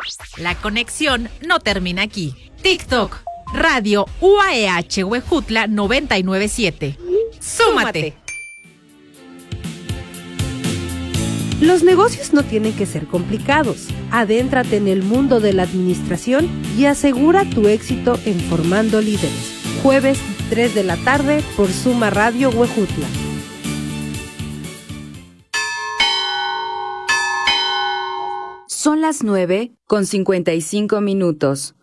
La conexión no termina aquí. TikTok, Radio UAEH Huejutla 997. ¡Súmate! Los negocios no tienen que ser complicados. Adéntrate en el mundo de la administración y asegura tu éxito en Formando Líderes. Jueves 3 de la tarde por Suma Radio Huejutla. Son las 9:55.